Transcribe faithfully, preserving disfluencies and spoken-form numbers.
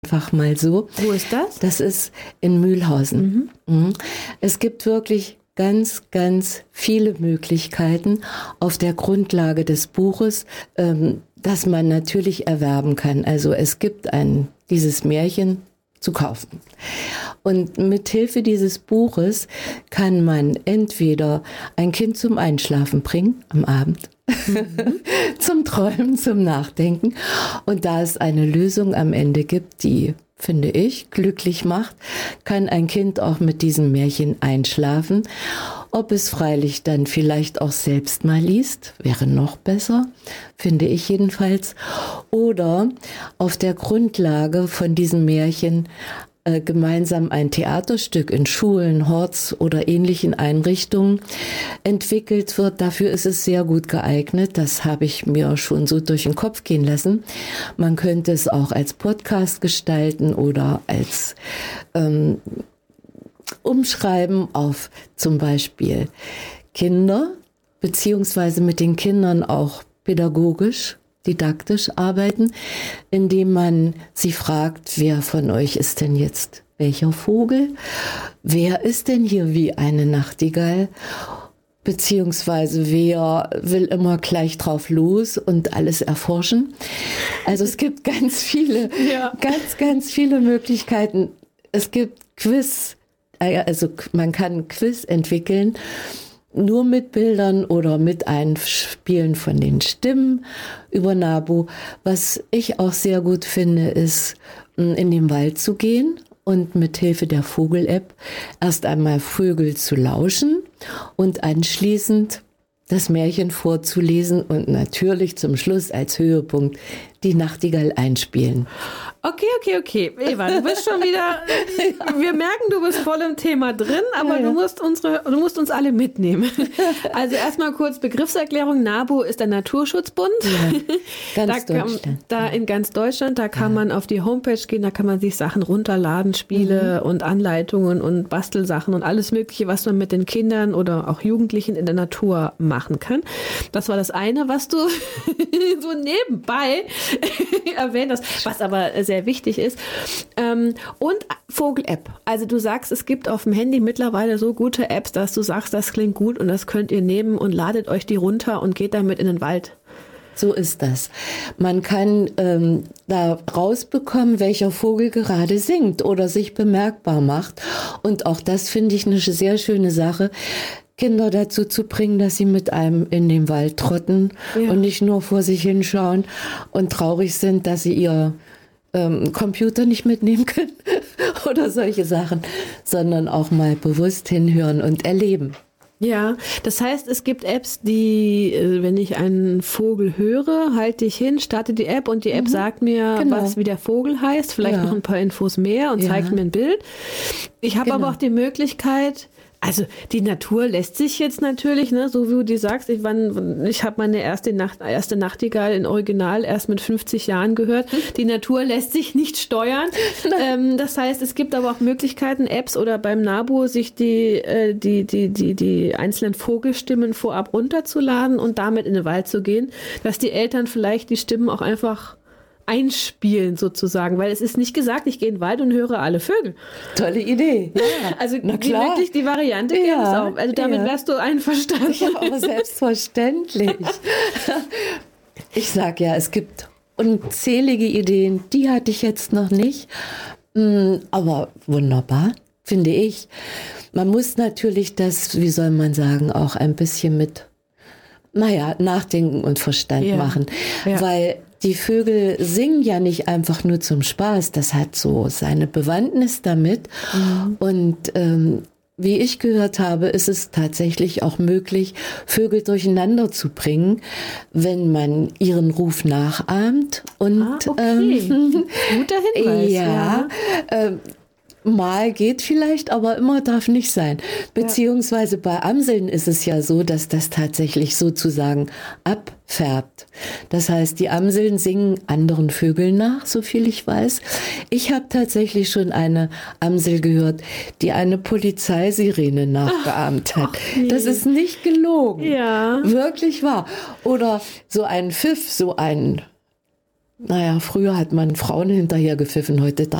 einfach mal so. Wo ist das? Das ist in Mühlhausen. Mhm. Mhm. Es gibt wirklich ganz, ganz viele Möglichkeiten auf der Grundlage des Buches, ähm, das man natürlich erwerben kann. Also es gibt ein, dieses Märchen zu kaufen. Und mit Hilfe dieses Buches kann man entweder ein Kind zum Einschlafen bringen am Abend, mhm. zum Träumen, zum Nachdenken. Und da es eine Lösung am Ende gibt, die, finde ich, glücklich macht, kann ein Kind auch mit diesem Märchen einschlafen. Ob es freilich dann vielleicht auch selbst mal liest, wäre noch besser, finde ich jedenfalls. Oder auf der Grundlage von diesem Märchen äh, gemeinsam ein Theaterstück in Schulen, Horts oder ähnlichen Einrichtungen entwickelt wird. Dafür ist es sehr gut geeignet. Das habe ich mir schon so durch den Kopf gehen lassen. Man könnte es auch als Podcast gestalten oder als ähm, umschreiben auf zum Beispiel Kinder, beziehungsweise mit den Kindern auch pädagogisch, didaktisch arbeiten, indem man sie fragt, wer von euch ist denn jetzt welcher Vogel? Wer ist denn hier wie eine Nachtigall? Beziehungsweise wer will immer gleich drauf los und alles erforschen? Also es gibt ganz viele, ja. ganz, ganz viele Möglichkeiten. Es gibt Quiz. Also man kann ein Quiz entwickeln, nur mit Bildern oder mit Einspielen von den Stimmen über Nabu. Was ich auch sehr gut finde, ist, in den Wald zu gehen und mit Hilfe der Vogel-App erst einmal Vögel zu lauschen und anschließend das Märchen vorzulesen und natürlich zum Schluss als Höhepunkt die Nachtigall einspielen. Okay, okay, okay. Eva, du bist schon wieder, wir merken, du bist voll im Thema drin, aber ja, ja. du musst unsere, du musst uns alle mitnehmen. Also erstmal kurz Begriffserklärung. NABU ist der Naturschutzbund. Ja, ganz da Deutschland. Kann, da in ganz Deutschland, da kann ja. man auf die Homepage gehen, da kann man sich Sachen runterladen, Spiele mhm. und Anleitungen und Bastelsachen und alles Mögliche, was man mit den Kindern oder auch Jugendlichen in der Natur machen kann. Das war das eine, was du so nebenbei erwähnt hast, was aber sehr wichtig ist. Und Vogel-App. Also du sagst, es gibt auf dem Handy mittlerweile so gute Apps, dass du sagst, das klingt gut und das könnt ihr nehmen und ladet euch die runter und geht damit in den Wald. So ist das. Man kann ähm, da rausbekommen, welcher Vogel gerade singt oder sich bemerkbar macht. Und auch das finde ich eine sehr schöne Sache, Kinder dazu zu bringen, dass sie mit einem in den Wald trotten ja. und nicht nur vor sich hinschauen und traurig sind, dass sie ihr ähm, Computer nicht mitnehmen können oder solche Sachen, sondern auch mal bewusst hinhören und erleben. Ja, das heißt, es gibt Apps, die, wenn ich einen Vogel höre, halte ich hin, starte die App und die App mhm. sagt mir, genau. was wie der Vogel heißt, vielleicht ja. noch ein paar Infos mehr und ja. zeigt mir ein Bild. Ich habe genau. aber auch die Möglichkeit, also die Natur lässt sich jetzt natürlich, ne, so wie du die sagst, ich, ich habe meine erste, Nacht, erste Nachtigall in Original erst mit fünfzig Jahren gehört. Die Natur lässt sich nicht steuern. ähm, das heißt, es gibt aber auch Möglichkeiten, Apps oder beim NABU sich die, äh, die, die, die, die einzelnen Vogelstimmen vorab runterzuladen und damit in den Wald zu gehen, dass die Eltern vielleicht die Stimmen auch einfach einspielen sozusagen, weil es ist nicht gesagt, ich gehe in den Wald und höre alle Vögel. Tolle Idee. Ja. Also die, wirklich die Variante ja, gibt es auch. Also damit ja. wärst du einverstanden. Ja, aber selbstverständlich. Ich sag ja, es gibt unzählige Ideen, die hatte ich jetzt noch nicht, aber wunderbar, finde ich. Man muss natürlich das, wie soll man sagen, auch ein bisschen mit, naja, Nachdenken und Verstand ja. machen, ja. weil die Vögel singen ja nicht einfach nur zum Spaß, das hat so seine Bewandtnis damit. Mhm. Und ähm, wie ich gehört habe, ist es tatsächlich auch möglich, Vögel durcheinander zu bringen, wenn man ihren Ruf nachahmt. Und, ah, okay. ähm, guter Hinweis. Ja, ja. Ähm, mal geht vielleicht, aber immer darf nicht sein. Beziehungsweise bei Amseln ist es ja so, dass das tatsächlich sozusagen abfärbt. Das heißt, die Amseln singen anderen Vögeln nach, so viel ich weiß. Ich habe tatsächlich schon eine Amsel gehört, die eine Polizeisirene nachgeahmt hat. Ach, nee. Das ist nicht gelogen. Ja. Wirklich wahr. Oder so ein Pfiff, so ein naja, früher hat man Frauen hinterher gepfiffen, heute darf